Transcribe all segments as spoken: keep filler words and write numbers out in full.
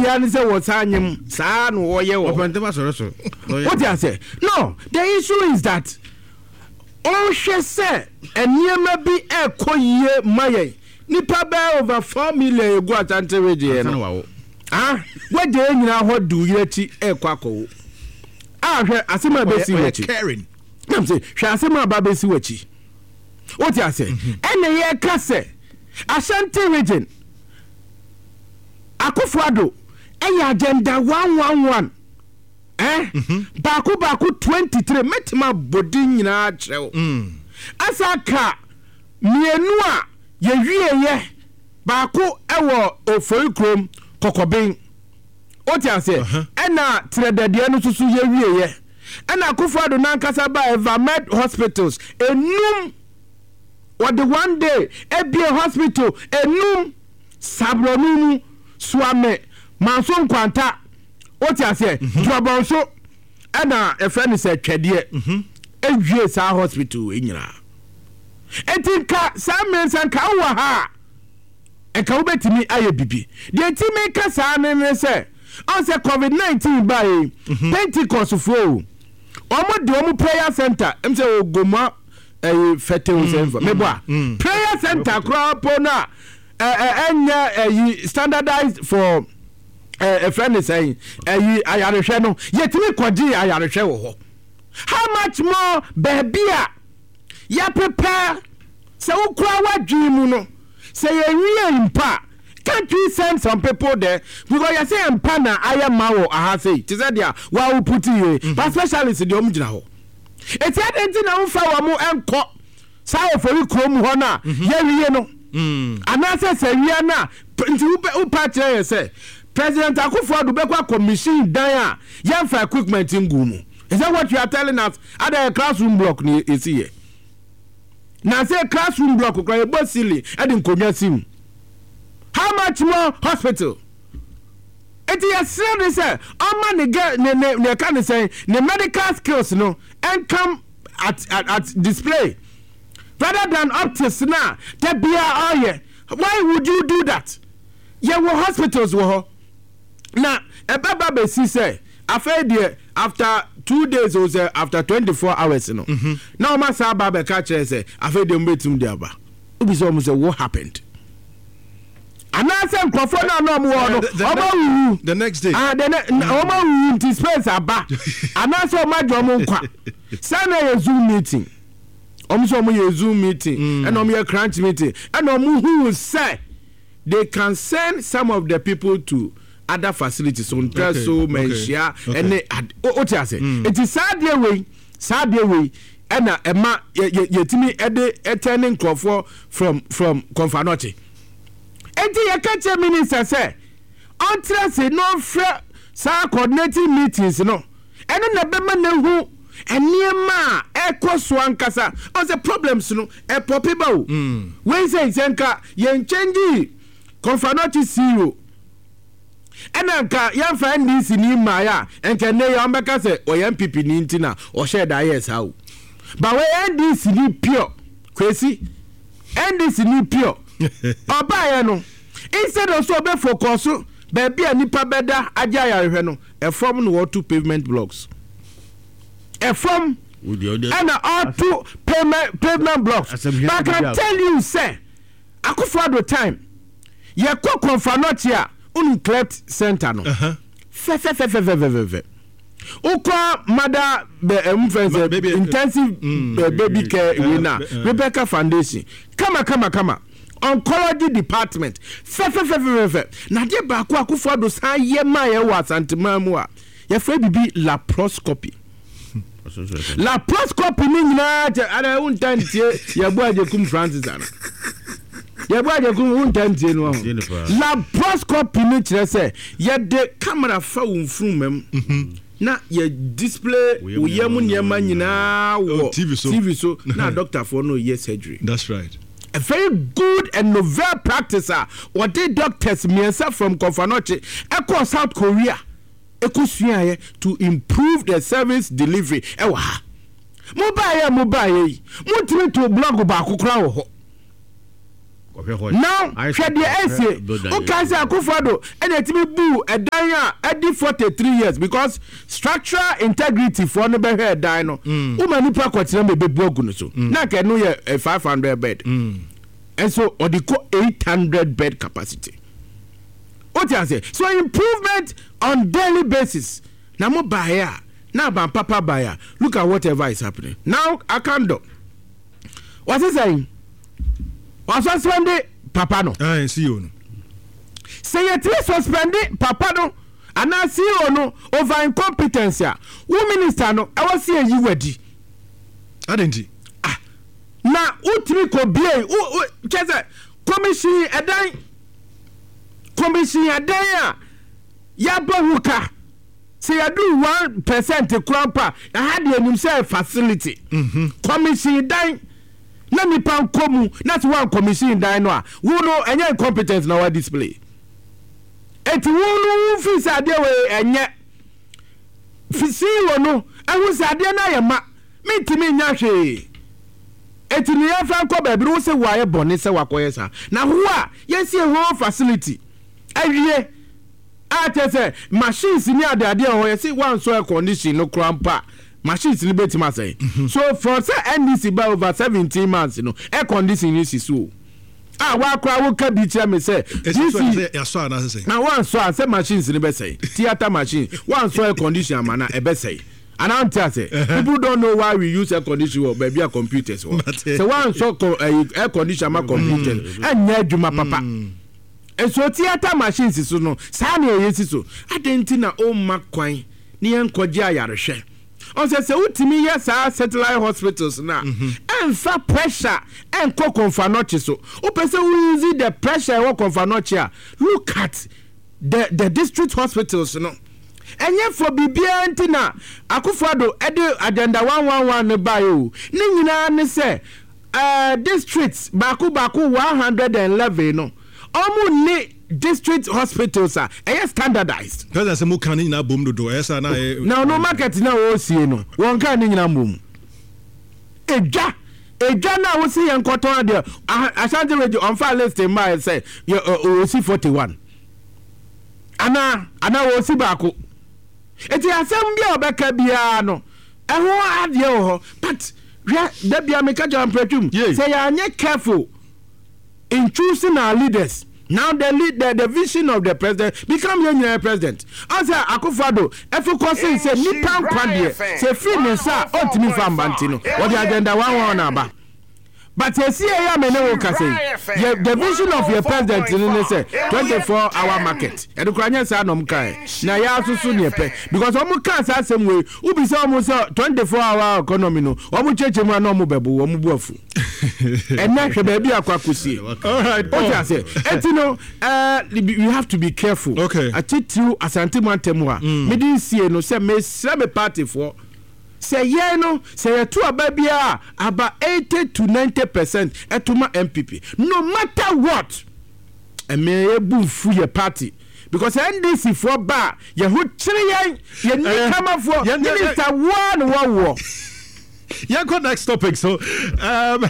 bia ne say was anyem saa no wo ye wo opantema so so what I say no the issue is that all she say eniema bi e koyie maye nipa ba over four million egu Asante region no ah we dey nyina ho du yeti e kwakọ ah hwe asema be si wachi nam say hwe asema ba be si wachi what I say ene ye ka say Asante region Akufo-Addo eya agenda one one one eh baako baako twenty-three metima bodi nyina kyerɛw asaka mienu a ye wieye baako ewo Ofori Krom Kokoben oti ase ena tredade no susu ye wieye ena Akufo-Addo nankasa ba Evermed hospitals enum what the one day ebie hospital enum sabronu Suame Manson Kwanta oti ase Drobonso ena efreni se twede ewie sa hospital enyira etinka samen sanka wa ha enka wo betimi aye bibi de timi ka sa ne ne se on se covid nineteen ba e Pentecost fo omo de omo prayer center em se ogoma eh fete senfa mebo prayer center kro na enya eh standardized for a friend is saying eh ayarehwe no yetimi kwaji ayarehwe wo ho how much more baby a ya prepare se ukura wadwi mu no se ye wie impa can't you send some people there because you say impa na ayama wo aha say ti say dia wa wo put you but specialist de omgina ho eti adenti na mfa wa mu enko sa Ofori Krom ho na ye wie no Mm. Anase se wia na nti upa kire say President Akufo-Addo bekwa commission dan a yemfa equipment ngumu. Is that what you are telling us? Ada classroom block ni esi here. Na say classroom block ko e bosili e din konwa sim. How much more hospital? It is serious say o man get ne ne can say the medical skills no and come at at, at display. Rather than optics now, te bia oye. Why would you do that? Ye wo hospitals wo. Now, e baba be si say, after after two days or say after twenty-four hours no. Mm-hmm. Now ma sa baba ka che say, after dem betum de aba. Obi so say what happened? Anase nkrofo na no mo no. Oba the next day. Ah, the oba wu nti space aba. Anase o ma jo mo nkwa. Sana ye Zoom meeting. Omso omo ye Zoom meeting mm. and omo ye crunch meeting and omo who say they can send some of the people to other facilities on okay. so menshia okay. and o ti ase it is sad way sad way and ema yetimi ede eturning crofo from from Konfanoche enti ye catch minister say on trase no fra sa coordinating meetings no eno na be ma na hu eniema ekoso ankasa on the problems no e popiba o when say senka yen change Konfanoche zero enanka yan fa N D C ni maya enka ne ya mbeka se o yan P P ni ntina o share da yes how but we N D C ni pure kwesi N D C ni pure oba ye no instead of so be focus baby anipa beda aja yarehwe no e from no two pavement blocks e from and all two pavement pavement blocks but I can tell you say Akufo-Addo time ye ko Konfanoche a unclept center no uh-huh. fe fe fe fe fe fe fe uko mother be um, baby, intensive mm, uh, baby care uh, winner uh, Rebecca Foundation kama kama kama oncology department fe fe fe fe fe na de ba ko Akufo-Addo san ye ma ye wa Asante mamu a ye fe bibi laparoscopy laparoscopy ni nyina ara untantie ye bo ajekum Francis ana ye bo ajekum untantie no laparoscopy ni kire se ye de camera fa wonfrum mem na ye display wo yam nyema nyina wo T V so, T V so na doctor for no year surgery. That's right. A very good and novel practicer what they doctors miensa from Konfanoche eko South Korea eko to improve the service delivery ewa mobile mobile mutimi to blog ba kokra wo ho now hwɛ deɛ ɛsie woka sɛ Akufo-Addo ɛna ɛtumi bu ɛdan a ɛdi forty-three years because structural integrity for no bɛhwɛ ɛdan no woma nipa kɔtena ma ɛbɛbu agu no so na ka ɛno yɛ five hundred bed and so ɔde kɔ eight hundred bed capacity. What you say? So improvement on daily basis. Now mo buyer, now ban papa buyer. Look at whatever is happening. Now I can't do. What's he saying? What's suspended papa no? I see you. Say you three suspended papa no. And I see you no over incompetence. Who minister no? I was saying you ready. I didn't. Ah. Now utri ko bie. U just commission adan. Commission adan ya bahuka say you do one percent krampa na had the enim facility mhm commission dan na mi pan komu that's one commission dan no a wo no enye incompetence na wa display eti wo no fi sade we enye fisi wo no ehu sade na ye ma mitimi nya hwe eti ni ya fa ko ba bi wo se wo aye bone se wakoye sa na ho a yesi ho facility awie a te say machines ni ade ade ho yesi one so air condition no krampa machines ni betima say so for say N D C by over seventeen months no air condition is so ah wa kra wo ka bi kire me say this ya so na say na one so say machines ni be say theater machine one so air condition amana e be say and I'm tell say people don't know why we use air condition or baby computers so one so air condition ma computers and nya djuma papa. And so theater machines so no sani eyesi so adenti na o makwan ni enkoje ayarehwe on say say utimi yes satellite hospitals na enfa pressure enko konfanoche so o pese we use the pressure wo konfanoche look at the the district hospitals no enye for bibia ntina Akufo-Addo ede agenda one one one ne bayo ni nyina ne say uh districts baku baku one hundred eleven no omu ni district hospitals are eh standardized because say mo kan ni na bom dodo eh sa na eh now no market na wo sie no won kan ni nyina bom eja eja na wo sie enkoton de Ashanti region on file list in my say you o si forty-one ana ana wo si baako eti asem bia obeka bia no eho ade ho but da bia me ka jam pretum say ya anye careful in choosing our leaders. Now the lead the, the vision of the president become your president. As Akufo-Addo, if you consider say nipan kwande, say free me sir, ontimi fambantino. What the agenda one one aba. But you see here me no can say the vision of your president in say twenty-four hour market. E do kwanya say no mkai. Na ya susu ne pe because omu kan say same way. Ubi say omu say twenty-four hour economy no. Omu cheche mu na omu bebu, omu buafu. And na hwe ba bi akwakosie. All right. What you say? Etino uh you have to be careful. Okay. Atitu Asante Mantem wa. Me din sie no say me sra me party for say yeah no say to ababia about eighty to ninety percent etuma M P P no matter what e me ebu fu your party because N D C for ba ye ho kire yan ye ni kama for minister one one war yeah go next topic so um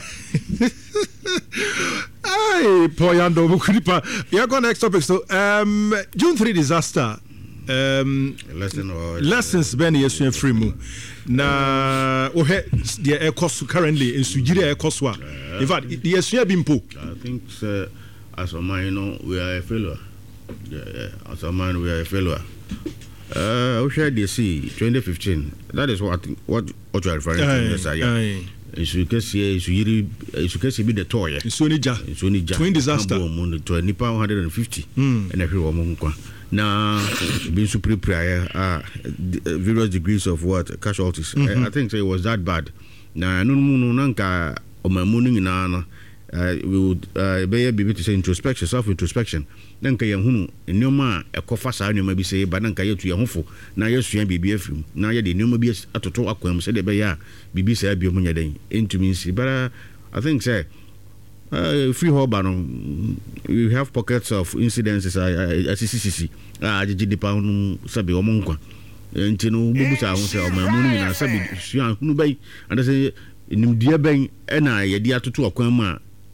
ay poyando mukripa yeah go next topic so um June three disaster um lesson or lessons ben yesu free mu na o he the ecosu currently in sugire ecosu in fact the yesu bimpo I think uh, as a man you know we are a failure yeah, yeah as a man we are a failure uh we shared the see twenty fifteen that is what what what you are referring to yes yeah isu kesi isu yiri isu kesi bi the toy isu ni ja isu ni ja twin disaster to nipa one hundred fifty and every woman kwa na being super prior uh various degrees of what casualties mm-hmm. I, I think so it was that bad na no no nanka omamunu nyina no uh, we would uh, be able to say introspection self introspection nanka yehunu enoma ekofa saa enoma bi say ba nanka yetu yehofo na yesua bibi afim na ye de enoma bi atoto akwam se de be ya bibi saa bi omunya den entumi nsi but uh, I think say Uh, free harbor, we have pockets of incidences. I C C C. Ah, G D pound sabi omonkwa. Nti no bubusa ho se o mamunu na sabi sua hunu bai and say nimdia ban e na ye dia toto akwan ma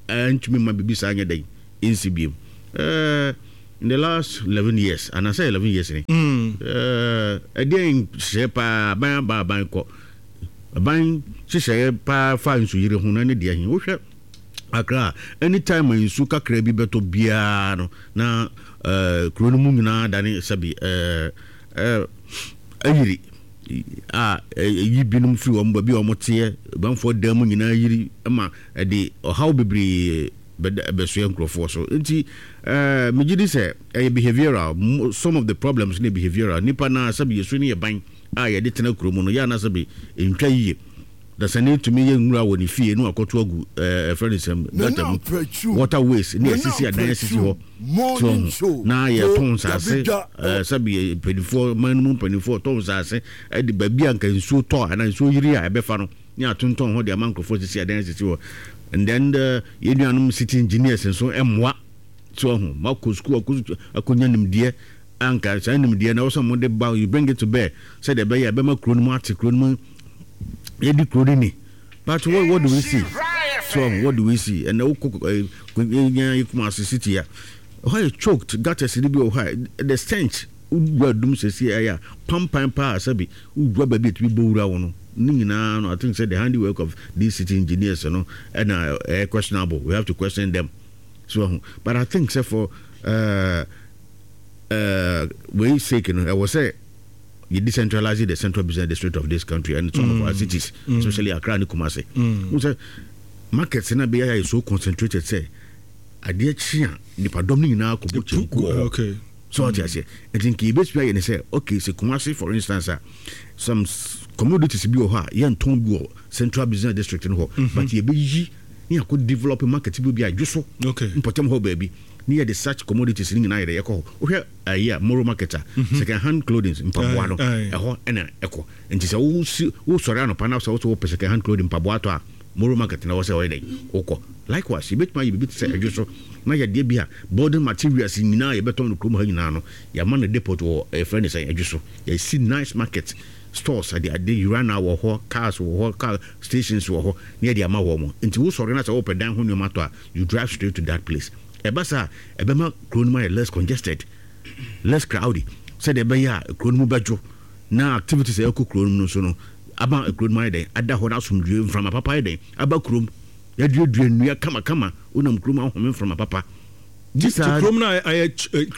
ntumi ma bibi saa nyɛ dɛn nsi biem uh, in the last eleven years and I say eleven years ni uh again hyɛ paa ban ba ban kɔ ban hyehyɛ paa fa nsu yire ho na ne de ahin wo hwɛ Accra anytime nsu kakra bi beto bia no na uh kuro no mu nyina dane sabi uh uh ayiri a yi binum firi wo mba bi o mote banfo dam nyina yiri ma de ohaw bebre beso enkrofo so nti uh megidi say uh, behavioral some of the problems ne behavioral nipa na sabi yesu ne ban a ye de tena kuro mu no ya na sabi entwa yiye da sane to me yenwura woni fie no akoto agu eh friendsem that water waste ne asisi adan asisi ho so na ye ton sase eh sabi twenty-four manum twenty-four ton sase e de babia nka nsuo to ana nsuo yiri a ebefa no ne atonton ho de amankofo asisi adan asisi ho and then the yenuanum city engineers nso emwa so ho mako school akonya nimde anka sa nimde na so mo de ba you bring it to bear say the be ya be ma kro no ati kro no Edi Crodini. But what, what do we see? So what do we see? And the city here. Why choked, got a city high. The stench, Udum says here, pump and power, Sabi, Udra baby to be Bura. Nina, I think said the handiwork of these city engineers, you know, and uh, questionable. We have to question them. So, but I think, so for uh, uh, way sake, you know, I was say. You decentralize the central business district of this country and some mm. of our cities, mm. especially Accra and Kumasi. Mm. Markets in Abia is so concentrated. Say, I dear Chia, the predominant now okay. So what I say, I think he basically and say, okay, so Kumasi, for instance, uh, some commodities be or yan Tongo central business district in ho, but ye be ye could develop a market to be a juso, okay, important ho baby. Near the such commodities in United Echo, where a year more marketer, second hand clothing in Pabuano, a hot and an echo, and it's a who surround upon us also second hand clothing Pabuato, more market in our wedding. Oko. Likewise, you bet my bit say a juso, my dear beer, boarding materials in Nina, beton Kumahinano, Yamana depot or a furnace a juso. You see nice markets. Stores at the day you run our cars or car stations or near the Amawomo. Into who surround us open down when you matter, you drive straight to that place. Ebasa ebema Kronma less congested, less crowded. Said ebeya Kronmu bajo na activities e ko Kronmu no so no aba Kronma dey ada ho na somdue from a papa dey aba Krom ya duedue nua kama kama unam Krom ahome from a papa. This Krom na I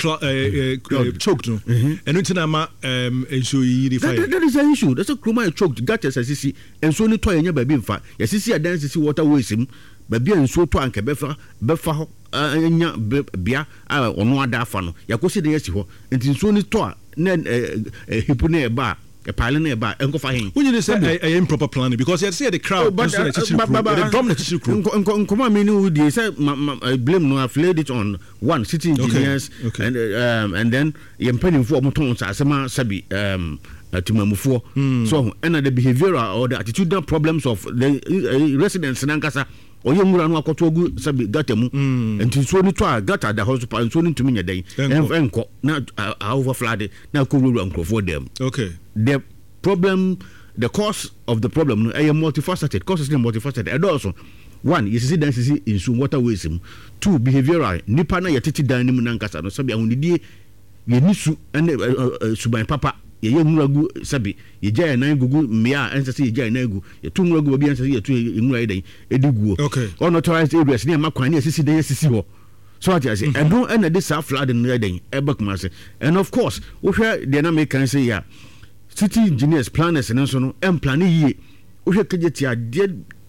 choked no and until ma um enso yi fire. That is an issue. That's a Krom choked got as sisi enso ni to enya ba bi mfa. Ya sisi adan sisi water waste mu ba bi enso to anka befa befa ho anya bia ono ada afa no yakosi de yesi ho enti nso ni to a na hipu na eba e pile na eba enkofa hen when you say I improper planning because you see the crowd but the dominant crew nkoma me ni we say blame no affiliate it on one city engineers okay. Okay. and um, and then ye mpanimfo omoton asema sabi um atimamufo mm. So and the behavioral or the attitudinal problems of the uh, residents nankasa oye mura no akotogu sabi gata mu enti so ni to a gata da house pa so ni ntumi nya den enko na overflood na ko ruru ankrofo dem. Okay, the problem, the cause of the problem no e multifaceted, cause is multifaceted. And also one, you see dance is in some waterways. Two, behavioral nipa na yetiti dan ni mu nankasa no sabi ahunidie ye nisu ene suban papa ye ye muragu sabi ye jaya na gugu mia ensase ye jaya na gu ye tu muragu bi ensase ye tu mura eden ediguo unauthorized areas ne makwan ne asisi den asisi ho so what I say and don't end this flood in eden e bakuma. And of course we hear the na make can say ya city engineers planners and so no em plan ye we hear kejetia de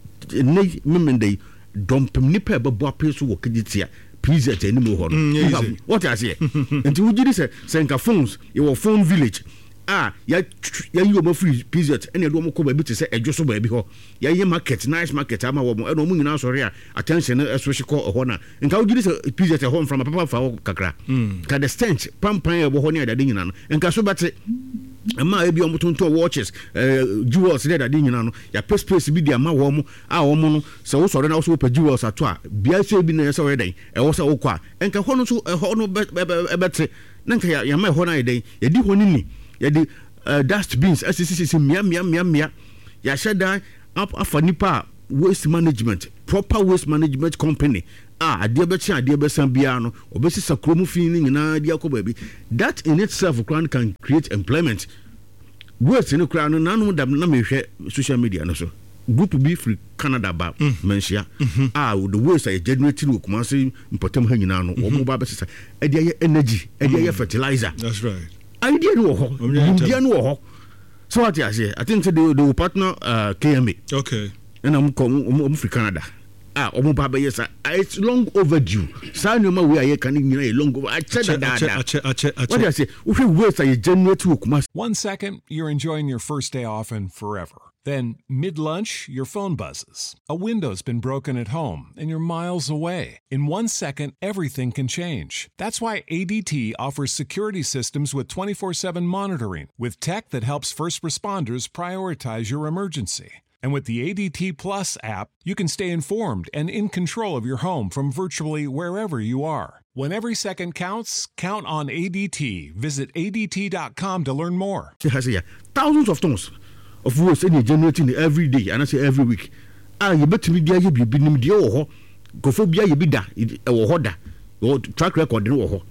ne memendai dompem nipa be bo apeso wo kejetia please at any more what I say until we did say senka phones your phone village ah ya ya you mo free pizza and you mo ko ba bi te say edwo so ba bi ho ya ye market nice market ama wo mo e no mu nyina so re attention e so she ko ho na nka wo gidi say pizza te home from papa fa kakra ka the stench pampan e bo ho ne da nyina no nka so bete ama e bi omotonto watches eh jewels ne da nyina no ya space space bi di ama wo mo a wo mo no se wo so re na wo so pa jewels ato a bia se bi na se wo den e wo se wo kwa nka ho no so ho no bete nka ya ya ma ho na den ya di ho ni ya di uh, dustbins S C C C mia mia mia mia ya sheda up afa nipa waste management proper waste management company ah adeɛ bɛkye adeɛ bɛsan biara no obɛsisa kurom fi ni nyinaa de akɔ baabi that in itself can create employment waste no kra no nanom da na mehwɛ social media no so group B free Canada ba mm. mentia mm-hmm. ah the waste I generate no kuma say important ha nyinaa no omo ba bɛsisa ɛde ayɛ energy ɛde ayɛ fertilizer that's right idea no wɔ hɔ idea no wɔ hɔ so what I say I think they, they will partner uh, K M A okay and I'm come free Canada ah omo ba bɛyɛ sa it's long overdue sa no ma we aye kan nyina long over a che da da what I say we waste I generate no kuma one second you're enjoying your first day off and forever. Then, mid-lunch, your phone buzzes. A window's been broken at home, and you're miles away. In one second, everything can change. That's why A D T offers security systems with twenty-four seven monitoring, with tech that helps first responders prioritize your emergency. And with the A D T Plus app, you can stay informed and in control of your home from virtually wherever you are. When every second counts, count on A D T. Visit A D T dot com to learn more. Thousands of tons of waste any generating every day and I say every week. Ah, you bet me dia you be nim dia wo ho. Gophobia you be da e wo ho da. Your track record no wo ho.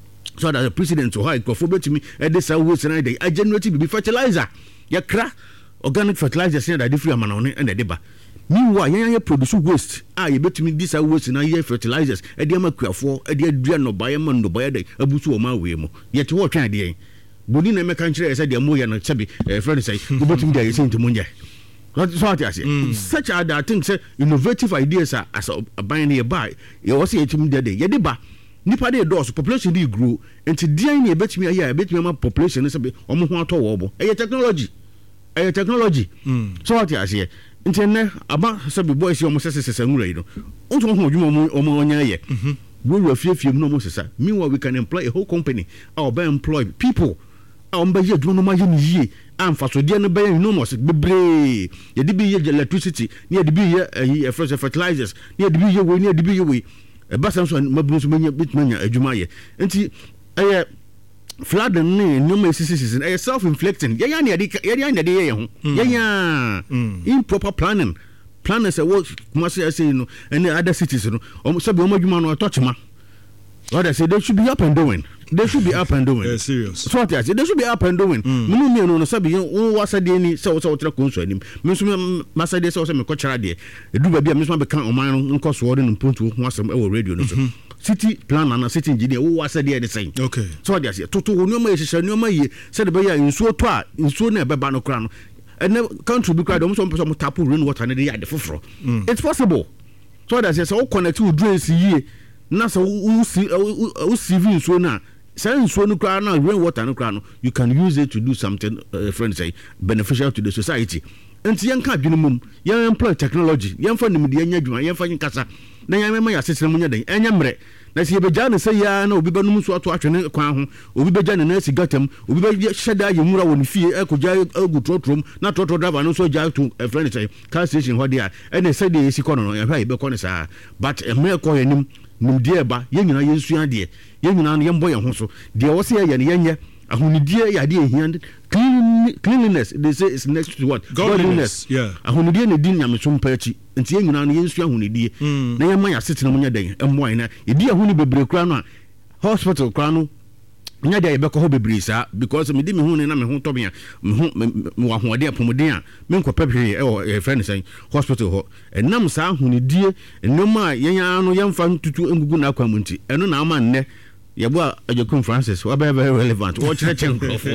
So that the president to high gophobia to me e dey say waste na dey I generate be fertilizer. Ya kra organic fertilizer say that dey free amana one and dey ba. Meanwhile, yan yan produce waste. Ah, you bet me this waste na ye fertilizers. E dey amakuafo, e dey adua no ba ye man no ba ye dey abusu o ma we mu. Yet wo twan dey boni na meka nkyere say dey moya no chebi eh friend say go betum dey say ntimo nya what so what I say such other I think say innovative ideas are as a buying here buy you was say ntimo dey ye dey ba nipa dey doors population dey grow enti dey na betumi aye betumi ma population say omo ho ato wo bo eh technology eh technology so what I say enti na aba say boys omo sese sese nwura yi no unto ho odwuma omo onya ye we were few few no mo sesa meanwhile we can employ a whole company or by employ people on be yet no ma ye am fa so de no be no mo bebre ye de bi ye electricity ne de bi ye fresh fertilizers ne de bi ye we ne de bi ye we e ba san so mabunu so manya bitmanya adwuma ye enti eh flood ne no ma sisi sisi eh self inflicting ye ya ne de ye ya ne de ye ho ye ya improper planning planners e wo kuma say say no and other cities no o so be o madwuma no touchma what I say they should be up and doing. They should be up and doing. Yeah, serious. So what I say they should be up and doing. Munu me no no sabi won wasa de ni se wo se wo tra konso anim. Me so masa de se wo se me ko kyara de. Edu ba bia me so be kan oman no nko so de no pontu ho asem e wo radio no so. City plan na city engineer wo wasa de de say. Okay. So what I say toto wo no ma yehye no ma yi se de be ya nsuo to a nsuo na be ba no kra no. And country be cry dem so so tap rain water na de ya de foforo. It's possible. So what I say so connect to drains yi na so wo si wo civil nsuo na say nsuo no kra na rain water no kra no you can use it to do something uh, friends say beneficial to the society. Enti yen ka adwene mum yen employ technology yen fa nim de yen adwuma yen fa nkasa na yen mema ya sesere munya den enya mre na se beja ne say ya na obi banum so ato atwene kwan ho obi beja ne na si gatam obi be sheda yemura woni fie ekoja agu trotrom na trotro driver no so ja to a friend say car station ho dia e na say de esi kono no yen fa be kono sa but emre ko yenim nim de ba yen nyina yensua de yen nyina no yen boy ho so de wo se ye ne yenye ahunidie ya de ehia clean cleanliness they say is next to what godliness. Yeah, ahunidie ne din nyame so mpachi enti yen nyina no yensua ahunidie na yen man ya setena munya den emboy na edi ahuni bebre kura no hospital kura no nya de yebekọ ho bebre sa because me di me hu ne na me hu tobia me hu me wa hoode apomuden a me nkọ pepwe e e friend say hospital ho enam sa ahunidie enum a yen ano yemfa ntutu engugu na akwamunti eno na ama nne yebo Ajokum Francis wa very very relevant wo kire chen krofo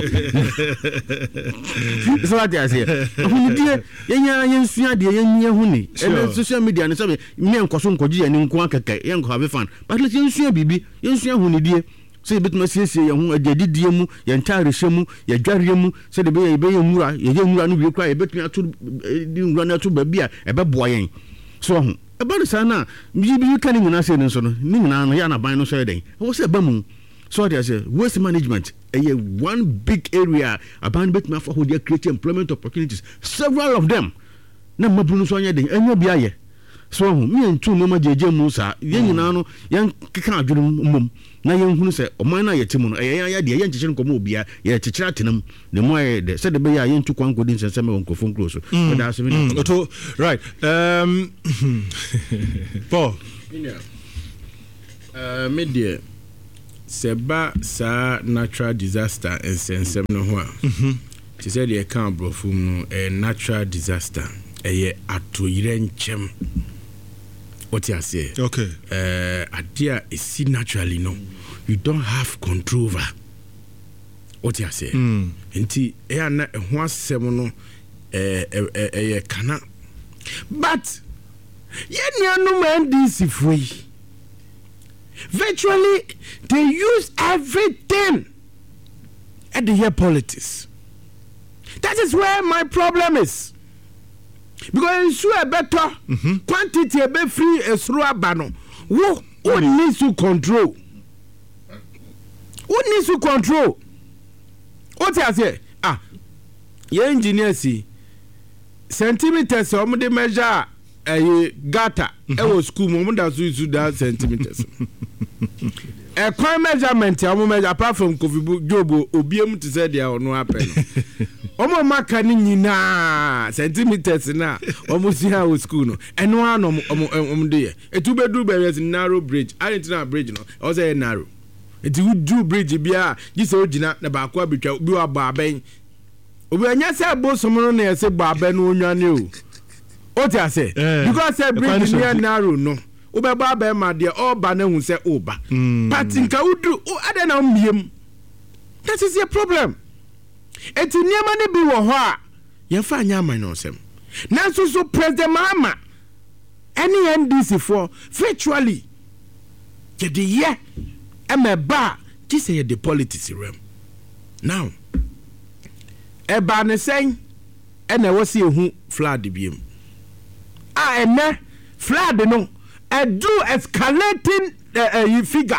so what I say ahunidie yenya yensua de yenya huni and social media ne sabe me enkoso nkoji ani nko akeke yenko have fun but let yensua bibi yensua ahunidie say bit ma siesie ye ho adidie mu ye ntare hwemu ye dware mu say de be ye be mura ye ye mura no bi kwa ye betumi ato di mura na ato ba bia e be boa yen so ho about sana bi bi kan nyina say no so no ni nyina no ya na ban no so den wo say ba mu so there say waste management a one big area about betumi for how they create employment opportunities several of them na mabunu so anya den anya bia ye so me and two no ma jeje mu sa yen nyina no yen keka adwene mum na yen hunu se oman na yete mu no yen ya de yen kyekere nkomo obia ye kyekere atenam ne mo aye de se de be ya yen tu kwan kodi nsensem won kofon close so da so me oto right um Paul uh media seba sa natural disaster nsensem no ho a ti se de ka abrofum no a natural disaster eye atoyire nchem. What you say? Okay. Uh, idea is see naturally, no. You don't have control over. What you say? Inti, eh na one seven eh eh eh kana. But ye no man this free. Virtually, they use everything at the year politics. That is where my problem is. Because you a better mm-hmm. quantity a be free a through a banner. Who who needs to control? Who needs to control? What I say? Ah, your engineer see centimeters or the measure a gata. I was school moment that we do that centimeters. A crime measurement, apart from Kofi Jobo, Obium to say there or no happen. Omo makani nyina centimeters na almost here with school no eno ano omo de e two bedroom is narrow bridge Argentina bridge no o say narrow it would do bridge bia gi say ogina na ba kwa betwa bi wa ba ben obi anya say bo somo no na say ba ben no onwane o o ti say because say bridge near narrow no o be ba ba ma de o ba na hu say o ba but nka udu o ade na miem that is your problem. Eti niema ne bi wo ho a ye fa nya man no sem na so so president mama any N D C for virtually ye de ye emeba ti say ye the politics rem now e ba ne sen e na wo se ehu flood biem a ene flood no e do escalating uh, uh, figure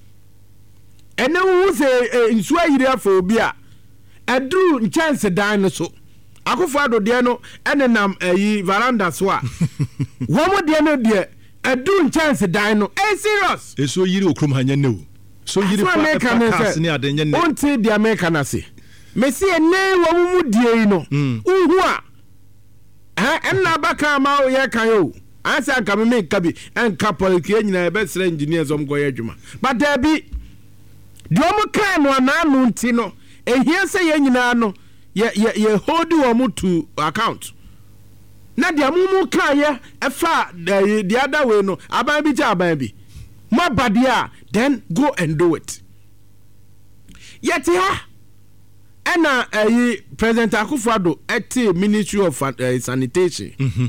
ene wo se nsu ayire afọ obi a Adru chance dan so akofo adode no enenam ayi veranda so a womo de no de adru chance dan no eh serious eso yiri okrom hanya ne o so yiri fa pass ne adenye ne onti de America na se mesi ene womo mu die no uhu a eh enna baka ma o ye kan o ansa kan me kabi enka politics nyina e be sra engineers om go ye adwuma but there be de omo kan no na no nti no ehia say ye nyina no ye ye ye hold you to account na dia mumu kan ye efa the other way no aban bi ja aban bi mo badia then go and do it yet ha ena eh President Akufo-Addo eti Ministry of uh, Sanitation mhm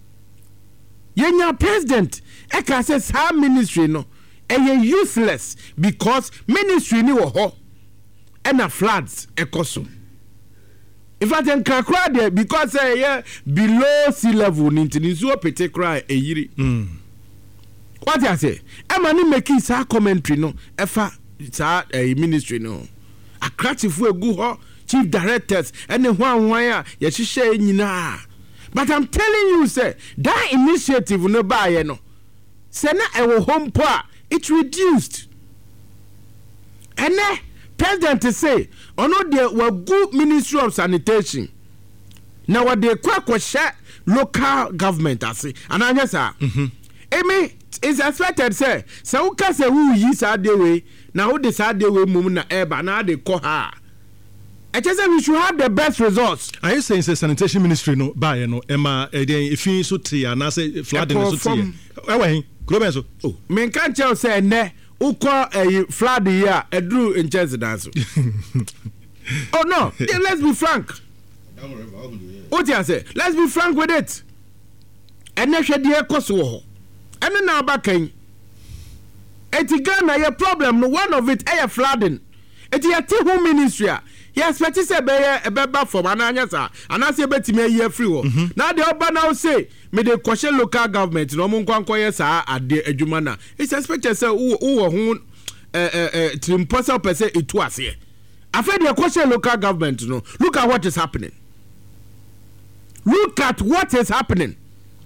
yenya president e ka say sa ministry no e useless because ministry ni wo ho and a floods ekoso. If I can cry there because uh, yeah, below sea level nintini so pete cry a yiri. Mm. What I say? Am I making sa commentary no? Efa sa a ministry no. A creative way go chief directors and the one wire ya share nyina. But I'm telling you, say that initiative no buy no. Say na e home poor it reduced. And eh President to say, oh no, there were good Ministry of Sanitation. Now what they quite share local government, I say, and I just say, Amy is expected say, so can say who is our day way now who decide the way mumuna eba now they call her. I just say we should have the best results. Are you saying say sanitation ministry no buy no Emma if you so tea and I say flooding so tea. Why? Go so. Oh, men can't tell say ne. Uko a flood here, a drew in Chelsea dance. Oh no, then let's be frank. What you say? Let's be frank with it. And next year, Kosovo. And then now back in. Eti Ghana, your problem, no one of it, air flooding. Eti a two ministry. Yes, but it's a bear, a beba from Ananyasa, and I say, Betty may year free. Now the Oba now say, may the question local government, no one can call us at the Ejumana. It's expected, say, who, who, to impossible per se, it was here. After the question local government, no, look at what is happening. Look at what is happening.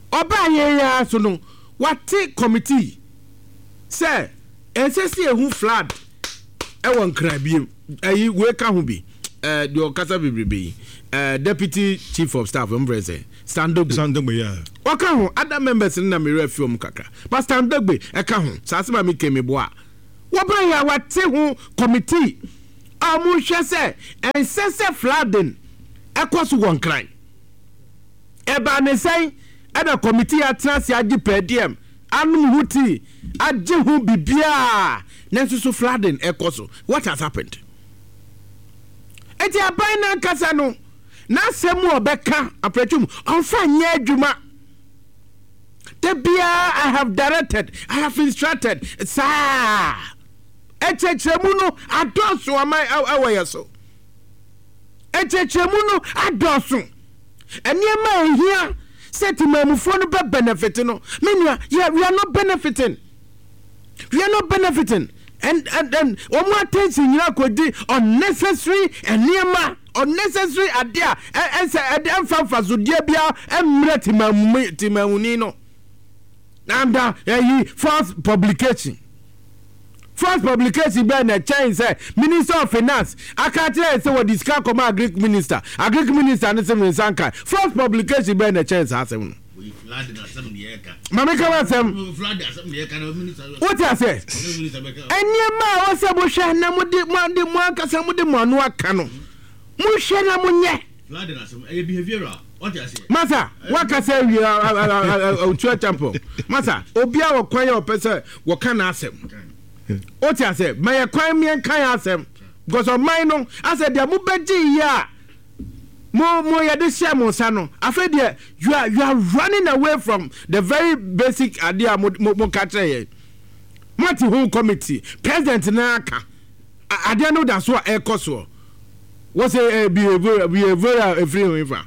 Oba ye ya so no wate committee say ensesi ehu flood e won krabiem ayi we ka ho bi eh the okasa bebrebe eh deputy chief of staff embrace Standogbe Standogbe yeah waka ho other members na me refi om kakra but Standogbe e ka ho sasema me kemi boa wo bra ya wate ho committee amu hwe se ensese flooding e koso won kran e ba ne sai e da committee atrase agi per diem anum huti agi hu bibia nensusu flooding e koso what has happened eti aban na kasa no na semu obeka aprechum onfa nye adwuma tebia I have directed I have instructed sa echechemu no adoso amai awayeso echechemu no adoso eniema ehia setimamufo no be benefit no menua yeah, we are not benefiting we are not benefiting and and and omo attention nyina kodi unnecessary eniema unnecessary adia ense adia mfanfa so dia bia emre timamu timamuni no nanda eh false publication false publication be na change say minister of finance akatire say what discuss come agric minister agric minister ne say sankai false publication be na change asem we flood na asem de eka mama ka asem flood asem de eka na minister what you say eniema o se bo hwe na mo de mo de mo akasa mo de mo anu aka no mo hwe na mo nye flood na asem e behavioral what you say masa waka say wi o chua champo masa obia wo kwan ya opese wo ka na asem o ti ase my kwan me kan asem because of mine no ase dia mo beji ya mo mo ya de share mo sa no afa dia you are you are running away from the very basic idea mo mo ka tire mati whole committee president na aka idea no da so e koso what say behavior behavior every over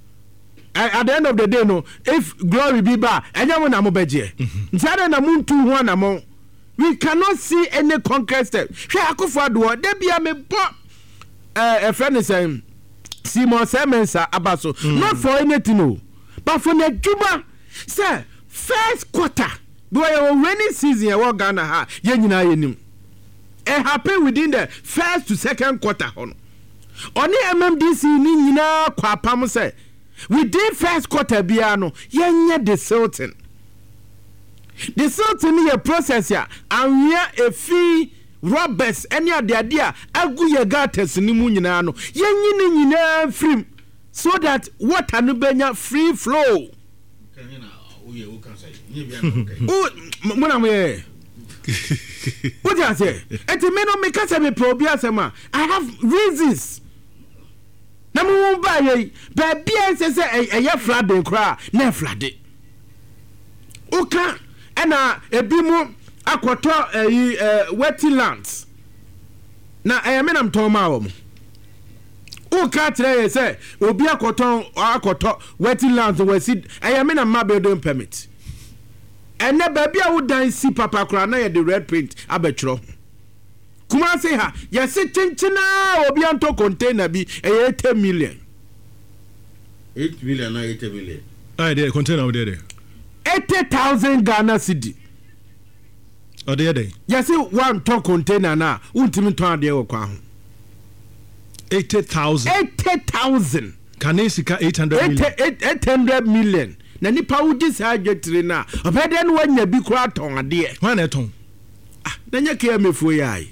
at the end of the day no if glory be ba enya mo na mo beje ntia na mo ntu ho na mo we cannot see any concrete step hwe akofo ado de bia me bo eh a friend is saying Simon Semensa abaso mm. not for anything no but for the juma say first quarter boy rainy season e wo Ghana ha ye nyina yenim it happen within the first to second quarter hono oni M M D C ni nyina kwa pam say within first quarter bia no ye nye the silting the silting ye process ya anwia efi robbers any ade ade a agu ye gates ni mu nyina no ye nyine nyina free so that water no benya free flow kanina oye o kan say nye bia no okay o mo na mo ye what you say eti me no me ka say me probi asema I have reasons na mo ba ye ba bia say say eye flooding kra na flooding o kan ena ebi mu akoto eyi wetlands na eyemenam toma wo o ka tire say obi akoto akoto wetlands wasi eyemenam ma building permit ene ba bia wo dan si papa kra na ye the red paint abetro kuma say ha ye se chinchina obi anto container bi e eight million eight million na eight million ah there container there there eighty thousand Ghana cedi o there there yes one ton container na untimi ton ade wo kwa ho eighty thousand eighty thousand kanesika eight hundred million eight hundred million na nipa wudi sa adwetire na obede no wanya bi kura ton ade wan na ton ah na nya ke amefuo yai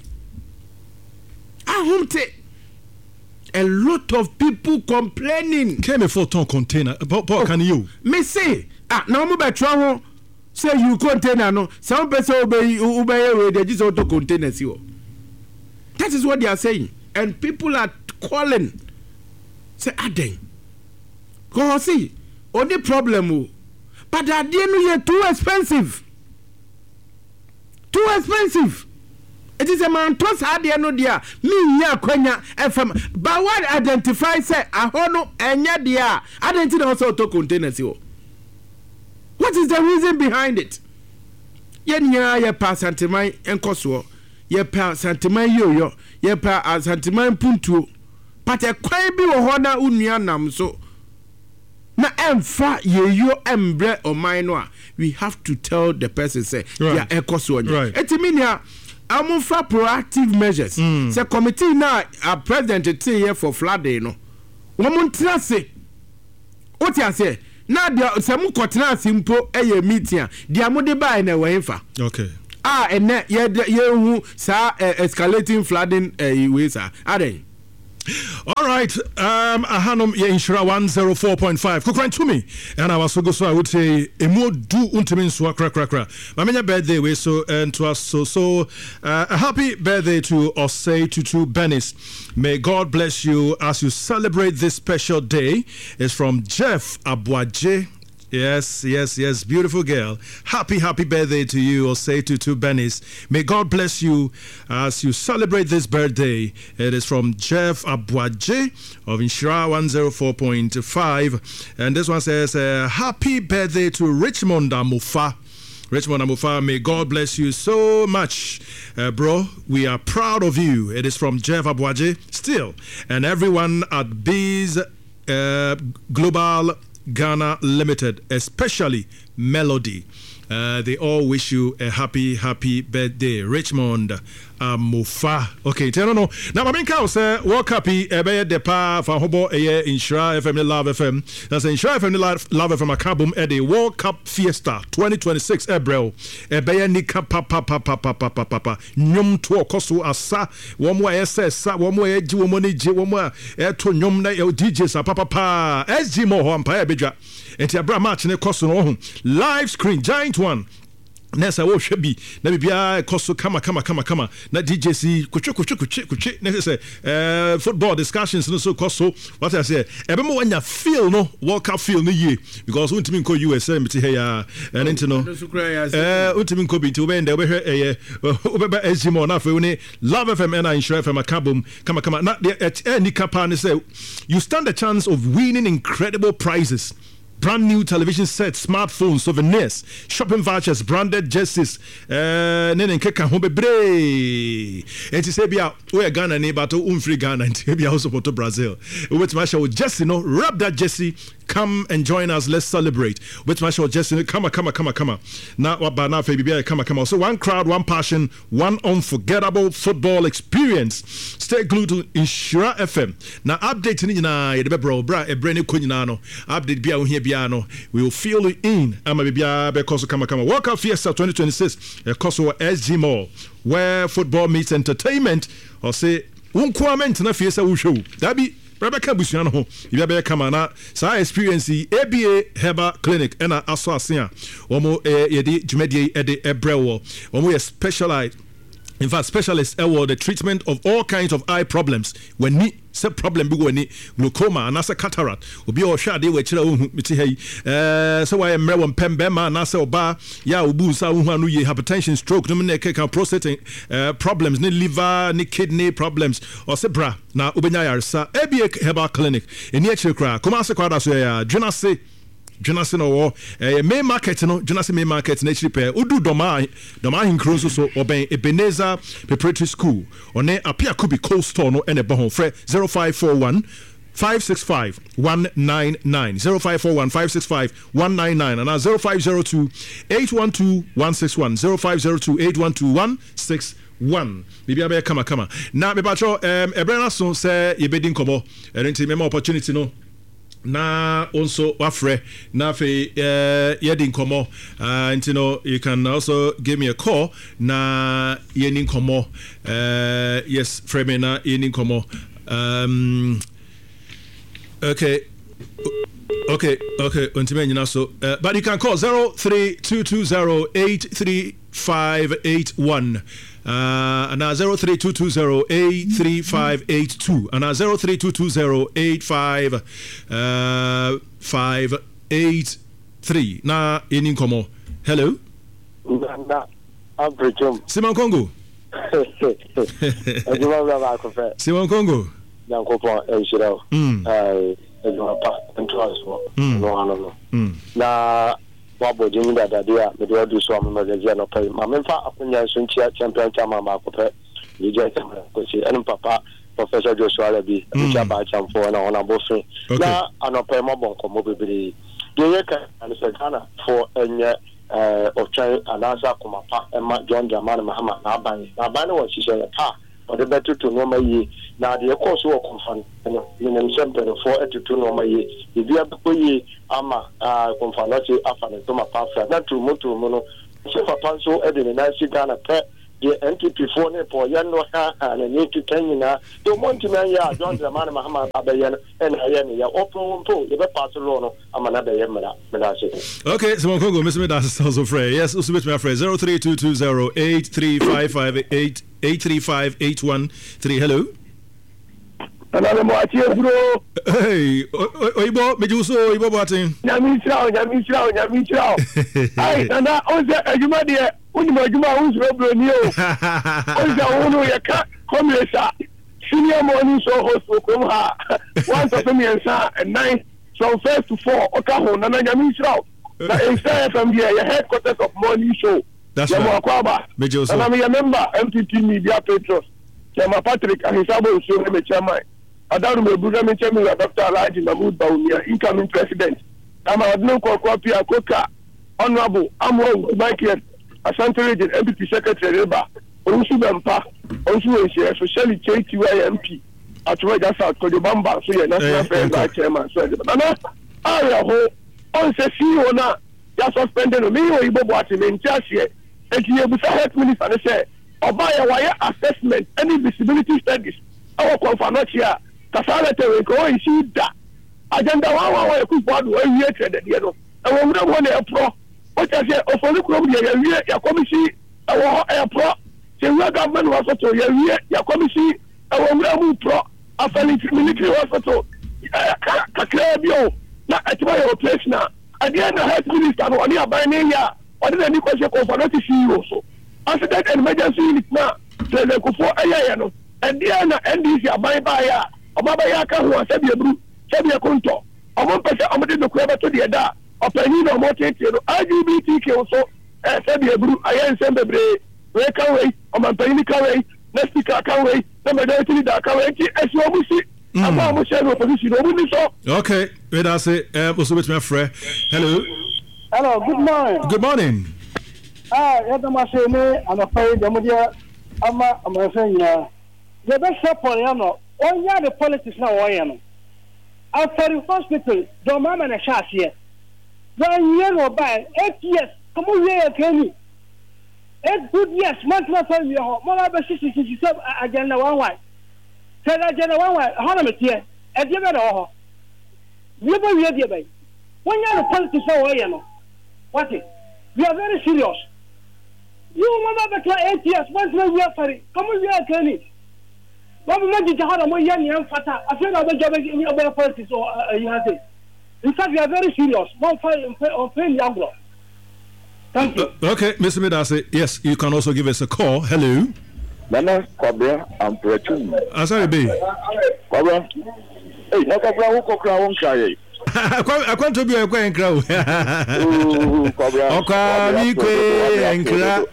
ahumte a lot of people complaining came for ton container but oh, can you me say ah na mo betro ho say you container no some person obey obey we dey just auto container si o that is what they are saying and people are calling say aden go see only problem o but that dey no too expensive too expensive it is a man to say dey no dia me nya kwanya fm but what identify say ahono enya dia identity also auto container si o. What is the reason behind it? Yenya ye pa santiman enkoso ye pa santiman yoyo ye pa santiman puntuo pate kwan bi wo ho na unua nam so na emfa yeyo embre oman no a we have to tell the person say right. ya ekoso onye right. etiminia amunfa proactive measures mm. say committee na a president te here for flooding no womun trase oti ase na dia se mu kotena asimpo eye meeting dia mo de bai na wenfa okay ah ene ye ye hu sa escalating flooding eh we sa ade. All right, um, Ahanum ye insura one oh four point five. Kukran to me, and I was so good, so I would say a more do untimin swa crack crack crack. My many birthday we so and to us so so uh, a happy birthday to Osei Tutu Benis. May God bless you as you celebrate this special day. It's from Jeff Abuaje. Yes, yes, yes, beautiful girl. Happy, happy birthday to you, or say to to Benis. May God bless you as you celebrate this birthday. It is from Jeff Abuaje of Inshira one oh four point five. And this one says, uh, happy birthday to Richmond Amufa. Richmond Amufa, may God bless you so much, uh, bro. We are proud of you. It is from Jeff Abuaje still. And everyone at Bees uh, Global Ghana Limited, especially Melody. Uh, they all wish you a happy, happy birthday. Richmond Amufa. Okay, tell no no. Now, my main cow say, walk happy, a bear de pa for hobo a year in Shra F M Love F M. That's in Shra F M Love F M a cabum at the World Cup Fiesta twenty twenty-six April. A bear nika papa papa papa papa. Nyum to kosu asa. One more S S, one more edge, one more G, one more air to nyum na your D Js a papa pa. S G Mo Hampire Bidra. And Tiabra match in a costu live screen, giant one. Nessa wo hwebi na bibia koso kama kama kama kama na D J C kuchu kuchu kuchu kuchu na say eh football discussions no so koso what I say ebe mo wanya feel no World Cup feel no ye because untimi nko U S A meti he ya and into no eh untimi nko bi ti we nda we hwe eh obeba S G mo na fe we Love F M and Insure F M akabum kama kama na eh ni kapa ne say you stand a chance of winning incredible prizes. Brand new television sets, smartphones, souvenirs, shopping vouchers, branded jerseys. Uh, Nene keka home bre. And to say bia we Ghana neighbor to unfree Ghana and to be also to Brazil. With my show Jesse, no, wrap that Jesse. Come and join us. Let's celebrate. With my show Jesse, come come come come. Now what ba na fe bibia come come. So one crowd, one passion, one unforgettable football experience. Stay glued to Inshira F M. Now update ni na ye de bro bra e bre ne ko nyina no. Update bia wo here no, we will feel it in. Ama bibia be koso kama kama. World Cup Fiesta twenty twenty-six. E koso S G Mall, where football meets entertainment. Or say, unkwament na Fiesta wo show. That be Rebecca Busiano ho. Ibia be kama na sa experience A B A Herbal Clinic and aso asia. Omo e yedi djumedie e de ebrewo. Omo ye specialized. In fact, specialists award the treatment of all kinds of eye problems. When ni se problem bi when ni glaucoma and asa cataract. Obi o hwa de we kire ohun meti hey. Eh so why mre won pembe ma na se oba ya obu sa ohun anu ye hypertension, stroke, no me ke kan prostate uh, problems, ni liver, ni kidney problems. Or se bra na obenya yaresa. A B A Herbal Clinic. Eni e kire kra. Kuma se kwada so ya dwena se Jonathan or eh main market no Jonathan main market na chiri pe udu doma doma hinkro so so oben Ebenezer Preparatory School one apia kubi cold store no ene bo frɛ zero five four one five six five one nine nine zero five four one five six five one nine nine and zero five zero two eight one two one six one zero five zero two eight one two one six one. Bibi abe kama kama na me patro em ebrana so say ye bedi nkomo enti me opportunity no na also wafre na fe uh, yedi nkomo uh, and you know you can also give me a call na yedi nkomo uh, yes frame na yedi nkomo um okay okay okay until you know so uh, but you can call zero three two two zero eight three five eight one Uh, and now zero three two two zero eight three five eight two and now zero three two two zero eight five uh five eight three. Now in Incomo. Hello. Simon Congo. Simon Congo. Mm. Na wabo jimi da da dia me do so am ma je no pay ma me fa akunya so ntia champion chama ma ko pe ni je ko si en papa Professor Joshua Lebi, which are by Cham for an honorable friend. Now, I'm not paying my bonk or mobile. The year and Ghana for a or try and answer Kumapa and John Jaman Muhammad Nabani. Nabani was she said a car, or the better to know my ye. Now, the course will confront minimum seven for to two normal ye. If you have to put ye, Ama, Confanati, Afan, and Toma Pasa, not to Moto Mono. So for Panso, Eddie, and I see Ghana pet. The N T P phone for Yano and a need to Kenya. The Montemaya, John Zamana Mahama Abayan, and Hayani, open pool, the Barcelona, Amanada Yamada. Okay, so Mongo, Miss Medas is also free. Yes, also with my friend zero three two two zero eight three five five eight eight three five eight one three. Hello. Hey, Oibo, Meduso, Oibo Batin. Yamisha, Yamisha, Yamisha. I and I also, you might hear, Unima Juma, who's Robert Neo. Also, you can't come here, sir. Senior morning show host will come here. Once of me and sir, and nine, from first to four, Okaho, Nana Yamisha. Instead from here, your headquarters of morning show. That's right. And I'm a member, M T T Media Petros. Chairman Patrick and his able to show him a chairman. Adaru Mebuga Chairman Doctor Alaji Mahmoud Baumia, incoming president. I'm a no copy of Coca, Honorable Amro Michael, Asante Region M P P Secretary Reba, Onsu Bempa, Onsu Asia, Socially K T Y M P, at Wega South Kodibamba, so you're National Affairs Chairman. So, Nana, I ho, on the C E O now, just suspended me or Ibo Boatim in Chassia, and he was a health minister and said, Obaya wire assessment, any visibility studies, our conference here. Kasala te ko isi da agenda wa wa wa ku board wa wie trade de no e wo mu na e pro o ta se o fo ni kuro bi ya wie ya komisi e wo e pro se we government wa so to ya wie ya komisi e wo mu pro afali military hospital ka kra bi o na e ti ba your place na again the health minister no oni aban ne ya o de ni ko se ko for not see you so accident and emergency unit na se le ko fo aya no and dia na N D C aban ba ya Obaba Yaka who was Sabia Bru, Sabia Kunto, a one person omitted the Crabber to the Ada, or Penny or Motin, I G B T K also, Sabia Bru, I am Sembe Bray, Breakaway, or my Penny Kaway, Nesty Kakaway, the majority that Kaway, as you always see. I'm almost saying opposition. Okay, wait, I say, also with my friend. Hello. Hello, good morning. Good morning. Ah, I'm afraid I'm I'm afraid, yeah. The best support, you know. One year the politics now, why you know? After the hospital, the mama and a shot here. One year or by eight years, come on here, Kenny. Eight good years, months more for you. More about sixty sixty-seven agenda one way. Tell agenda one way, Honor here, at the other all. You will be a day. One year the politics now, why you know? What is? We are very serious. You remember the eight years, once more year for it. Come on here, Kenny. What we want to have a more young young fata. I feel other job in other politics or you have it. In fact, we are very serious. One fine on pain young blood. Thank you. Uh, okay, Mister Medase. Yes, you can also give us a call. Hello. Nana Cobra and Pretun. I'm sorry, B. Cobra. Hey, no Cobra, who Cobra won't cry. I want to be a quaint crowd. Cobra. Okay, and crowd.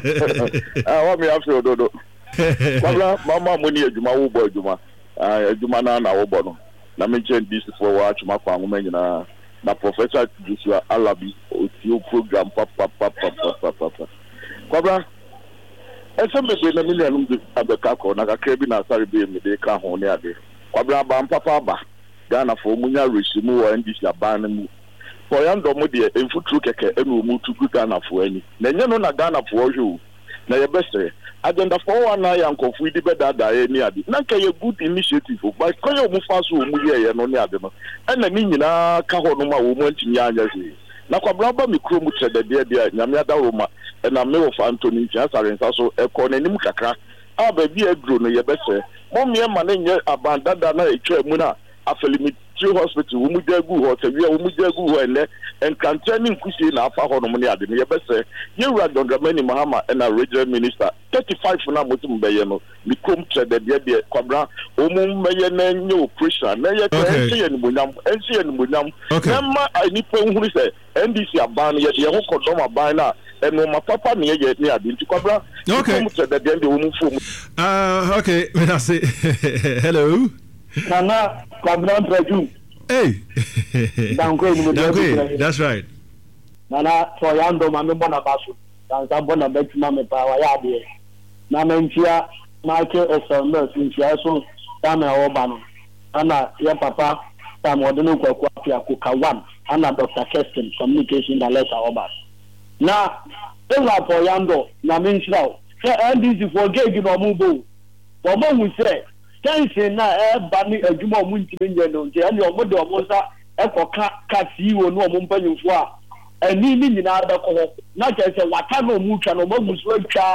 I want me after Dodo. Cobra, Mamma Muni, Juma, who boy Juma, Jumana, our bono. Na mention this for watch my family na na Professor Joshua Alabi o program pap pap pap pap pap pap. Cobra. Ese me be na million de abeka ko na kakra bi na sare be me de ka ho ne ade. Cobra ba papa ba. Ghana for munya resimu wa ndisi aban mu. For yando mo de emfutru keke enu mu tugu Ghana for ani. Na nya no na Ghana for hwe. Na ye best agenda for one na yankofu idi beda da ye ni ade. Na ka ye good initiative but ko ye mu fa so mu ye ye no ni ade no. E na ni nyina ka ho no ma wo mu antimi anya hwe. Na Cobra ba mi kro mu trede de de nyame ada wo ma e na me wo fa Anthony Ntia sare nsa so e ko na nim kakra. A ba bi adro no ye best. Mo me ma na nye abandada na etwa mu na afelimi hospital wo mu jagu ho te wi wo mu jagu ho ele enkante ni nkusi na afa ho no mo ne ade ne ye bese ye wura Dondramani Mahama na regional minister thirty-five na motum be ye no mi kom trade de de Cobra o mu meye na nye operation na ye tse ye ni bonyam ense ye ni bonyam na ma ani pe nhuru se N D C aban ye ye ho kodom aban na ɛno ma papa ne yɛ ne ade nti kwabra okay mu tɛ da de wo mu fo mu ah okay me na say hello nana kwabra mpraju hey dankwe mu dankwe that's right nana for yando ma me bona baso dan sa bona betima me pa wa ya de na me ntia Michael Esonda ntia so dama oba no ana ya papa tam odeno kwaku apia koka one ana Doctor Keston communication director oba na ewa for yando na me ntia se N D C for gauge no mu bo wo mo hu sre tension na e ba ni adwuma mu ntime nye no nje ani omo de omo sa e koka ka C E O no omo mpanyimfo a ani ni nyina da ko na je se wata no mu twa no mo muso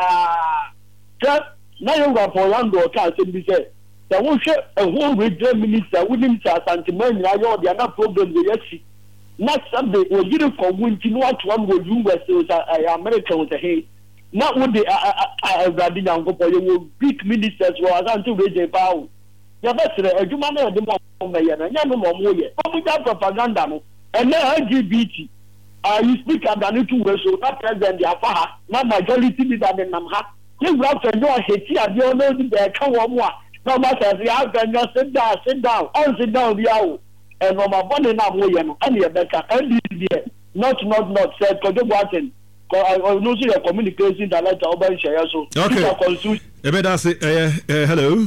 atwa na yo gwa for yando ka se bi se the wo hwe ehun regional minister wonim cha santiman nyina yo de na program de yachi na sabe o yiri ko wunti no atwa no wo west America wo he na wo de agradi nyankopɔ yo big ministers wo asanti region bawo ya betre adwuma na de mo meye na nya no mo mo ye mo ja propaganda no ene L G B T ah you speak about two ways so that president ya fa ha na majority leader de nam ha you have to know heti ade o no di be ka wo mo a no matter you have to just sit down sit down on sit down bi awo and no ma bone na mo ye no ene ye beka and there not not not said ko do what I no see the communication director oba share so okay ebe da say eh hello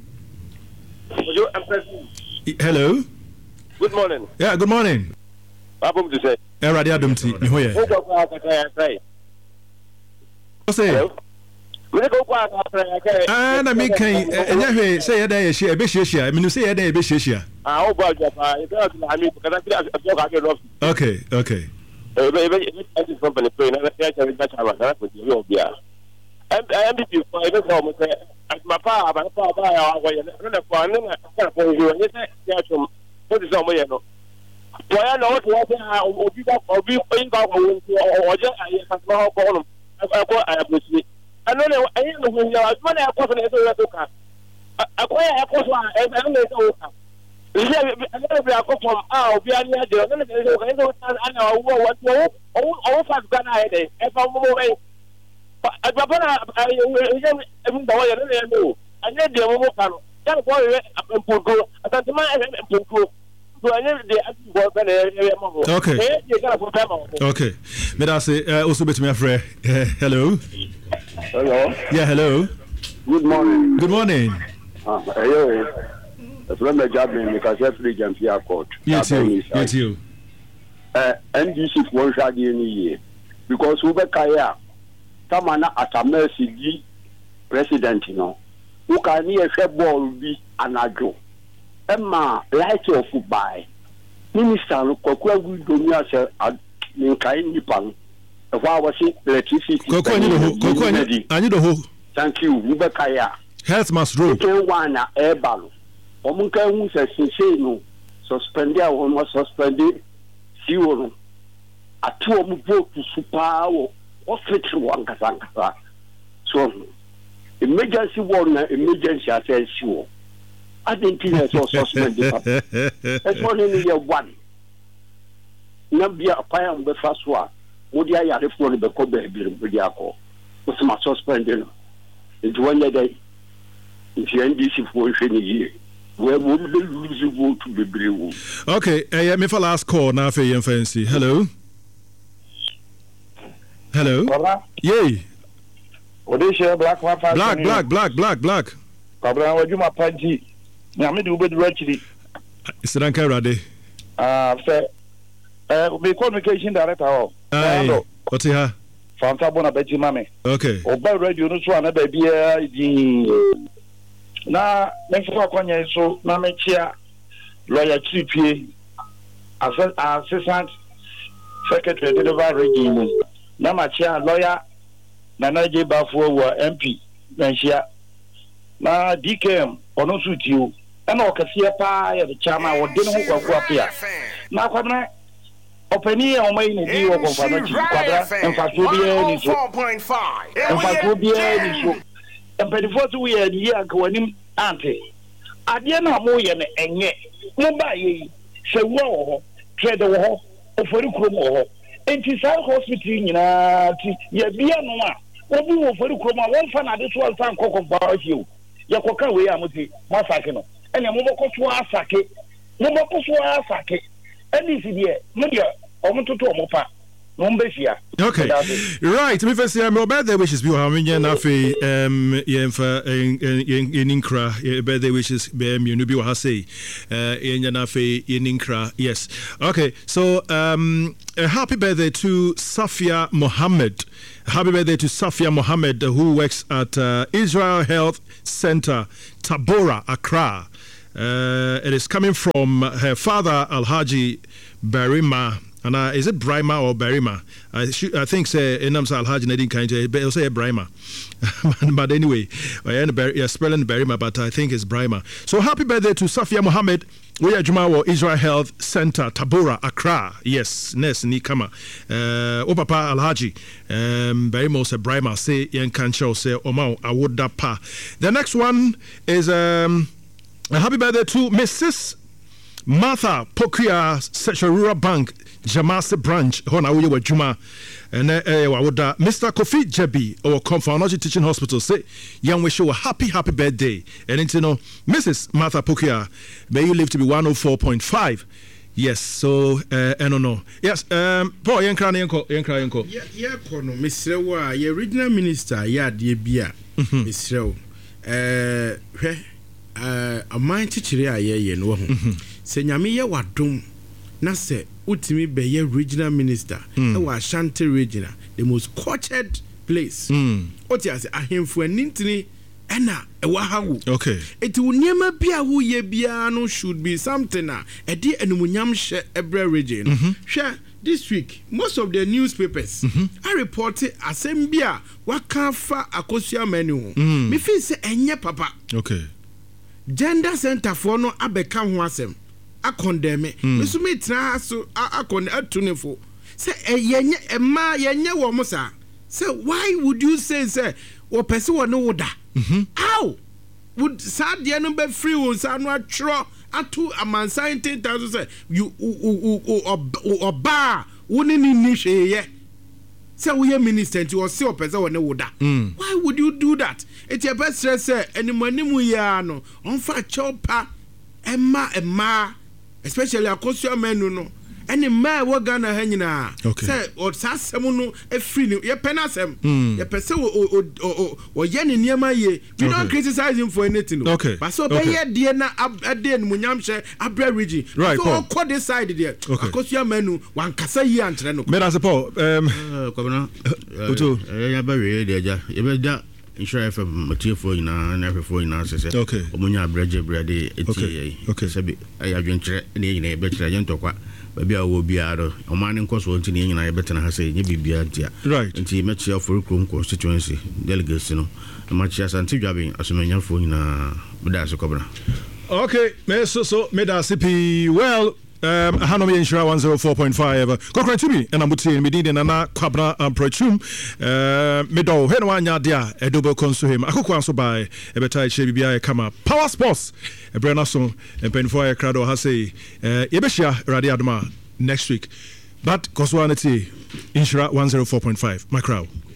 you hello good morning yeah good morning abum to say eh radio adumti ni ho ye o ko kwa ka ya say o say we go kwa ka ya ka ah na me kan enya hwe say ye da ye hye ebe hye hye me no say ye da ye ebe hye hye ah o ba japa e ka na mi ka da kira so ka ke rof okay okay eh be be be company play na ya cha ba cha ba na ko yo bia M B P for e ko mo say ma pa ba pa ba ya wa ye na na ko na ka ko yo ni say ya chum o di so mo ye no boya no to wa ha obi ba obi yin ba ko won o je aye ka ma ko no ko ayabusi ano ne aye no ho ya wa na ko so na so ya to ka akoya ya ko so a e na ne so ka ile ana bi akofom a obi ani ade no ne so ka so ana wo wo wo o fa ga na ede e fa mo mo e agbaba na e e mu ba wa ye ne no anya de mo mo ka no ya ko ye apompo atantuma e apompo okay okay me da say also bet me afre hello hello yeah hello good morning good morning ah hello from the job in because every jump here court yes you yes you eh N D C for shade any year because we be kaya tamana atamesi di president no who can hear ball bi anajo Emma light of by Minister Kokwa Gudonia said, Ninkai Nipan, a while was it electricity. Kokwa, I need a hoe. Thank you, Ubekaya. Health must rule. One air ballon. Omunka who says, no, suspended or must suspended. See one. A two of vote to super or fit one Kazanka. So, emergency warner, emergency, I said, sure. I didn't think I saw suspended. That's one in year one. Nabia Payam the first one. Would I have for the Kobe Bidiako? Was my suspended. It's one day. If you N D C for a year, where would they lose the vote to be brave? Okay, I am if I last call now for you fancy. Hello. Hello. Yay. What is your black one? Black, black, black, black, black. Kabra wajuma panji. Nyame de ubedi rachiri. Siranka rade. Ah, say eh be communication director ho. Aye. Oti ha. Fanta bona beji mame. Okay. Oba radio no so ana ba bia di. Na me fo akwanya so na me chia lawyer Chipie assistant secretary deliver region. Na ma chia lawyer Nana J Bafo wa M P na chia. Na D K M ono so tiwo. Na okasie pa ya the chairman wo de no ho kwaku apia na kwabna opani ya omai ne di wo konfa no chi kwabra emfaso bia ni so emfaso bia ni so empedifo to we ya di aka wanim ante ade na mo ye ne enye mo ba ye se wo ho trade wo ho ofori krom wo ho enti saa hospital nyinaa ti ye bia no a obi wo fori kroma won fa na de so alfa nkokọ ba afie yɛkɔka wei a mote masake no ɛne mobɔkɔ so asake mobɔkɔ so asake ɛne si deɛ mo deɛ ɔmo toto ɔmo pa no mbɛhyia okay right me first year my birthday wishes bi ha menye na fe um yemfa yeninkra birthday wishes be me no bi wa say uh yenya na fe yeninkra yes okay so um a happy birthday to Safia Mohammed. Happy birthday to Safia Mohammed, who works at uh, Israel Health Center, Tabora, Accra. Uh, it is coming from her father, Alhaji Barima. And uh, is it Brima or Barima? I, sh- I think say Enam Alhaji Nadine Kainte, but say Brima. But anyway, I end yeah, spelling Barima, but I think it's Brima. So happy birthday to Safia Mohammed. We are Jumawa Israel Health Center, Tabora, Accra. Yes, Nes Nikama. Uh, O Papa Alhaji. Um, Barima say Brima. Say Yen Kancho say Omao Awoda Pa. The next one is um, a happy birthday to Missus Martha Pokia Sechurura Bank. Jamase branch hona wo ye wadwuma ene eh wawoda Mister Kofi Jebi or Comfort Teaching Hospital say young wish you a happy happy birthday and you know Missus Martha Pokia, may you live to be one oh four point five. Yes, so uh, I don't know. Yes, um Paul yenkra yenko yenkra yenko yeah yeah kono misrewo a ye regional minister ya de bia misrewo eh hwe eh aman chichire a ye ye no ho se nyame ye wadom na se utimi be ye regional minister mm. e wa Ashanti regional the most cultured place mm. oti ase ahemfu anintini ena e wa hawo okay eti uniema bia wo ye bia no should be something a e de enumunyam hye every region mm-hmm. hwe this week most of the newspapers mm-hmm. are reporting asem bia waka fa akosua manu ho mm. me feel say enye papa okay gender center for no abeka ho asem a condemn me so me tra so a kon atunefo say yenye ema yenye wo mo sa say why would you say say wo pese wo no woda how would sad de no be free wo sa no atro atu amansan ten thousand say you oba woni ni ni hweye say we minister nti wo say wo pese wo no woda why would you do that it your best say animanimu ya no onfa chopa ema ema especially akosua menu no any man wo Ghana ha nyina say o sasem no e free ni ye penasem ye pese o o o ye ne niam ye we don't criticize him for anything no okay. but so be ye de na ade no munyam hye abra region right, so ko this side there akosua menu wan kasa yi antre no me that's Paul um kwabena oto ya ba we de ja ye be da insure F M material ina na for ina sese okay omunya abreje brade eti okay sebi ayi adwenkyere ne yina e betira je ntokwa baby a wo biaro omane nkoso nti ne yina e betena ha se nye bibia ntia right nti metia for Krom constituency delegates no machia santi dwabe asomanya fo nyina beda so kobra okay me so so me da cp well Um, Hanom Insura one oh four point five. Kokran to me, and I'm putting me did in an Quabra and Prochum. Medo, Henwanya dia, a double consul him. I could answer by a better Chebi Kama. Power Sports, a Brennason, and Penfoy Crado Hase, Ebesha Radiadma next week. But Coswanity Insura one oh four point five, my crowd.